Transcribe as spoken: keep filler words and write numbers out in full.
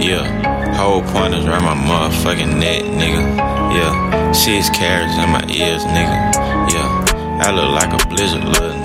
Yeah, whole pointers around my motherfucking neck, nigga. Yeah, six carats in my ears, nigga. Yeah, I look like a blizzard, little